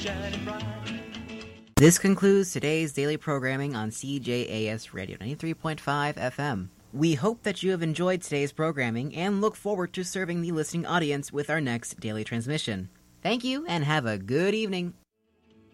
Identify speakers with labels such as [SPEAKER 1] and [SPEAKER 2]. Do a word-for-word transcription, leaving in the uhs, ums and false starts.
[SPEAKER 1] This concludes today's daily programming on C J A S Radio ninety-three point five F M. We hope that you have enjoyed today's programming and look forward to serving the listening audience with our next daily transmission. Thank you and have a good evening.